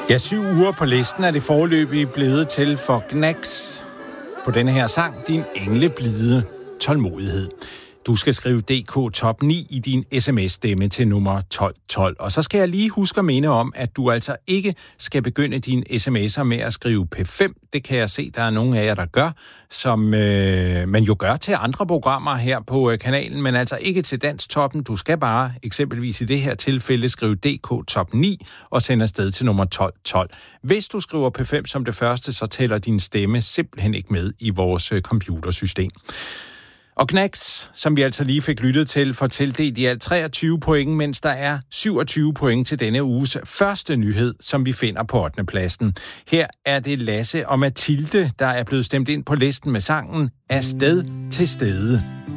Ja, 7 uger på listen er det foreløbig blevet til for Gnags på denne her sang, Din engleblide tålmodighed. Du skal skrive DK Top 9 i din sms-stemme til nummer 1212. Og så skal jeg lige huske at minde om, at du altså ikke skal begynde dine sms'er med at skrive P5. Det kan jeg se, der er nogle af jer, der gør, som man jo gør til andre programmer her på kanalen, men altså ikke til Dansktoppen. Du skal bare eksempelvis i det her tilfælde skrive DK Top 9 og sende afsted til nummer 1212. Hvis du skriver P5 som det første, så tæller din stemme simpelthen ikke med i vores computersystem. Og Gnags, som vi altså lige fik lyttet til, får tildelt i alt 23 point, mens der er 27 point til denne uges første nyhed, som vi finder på 8. pladsen. Her er det Lasse og Mathilde, der er blevet stemt ind på listen med sangen Af sted til stede.